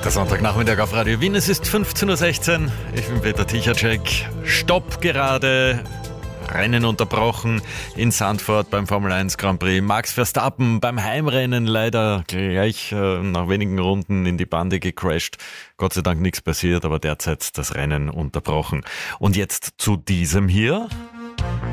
Der Sonntagnachmittag auf Radio Wien, es ist 15.16 Uhr. Ich bin Peter Tichacek. Stopp gerade. Rennen unterbrochen in Zandvoort beim Formel 1 Grand Prix. Max Verstappen beim Heimrennen leider gleich nach wenigen Runden in die Bande gecrasht. Gott sei Dank nichts passiert, aber derzeit das Rennen unterbrochen. Und jetzt zu diesem hier.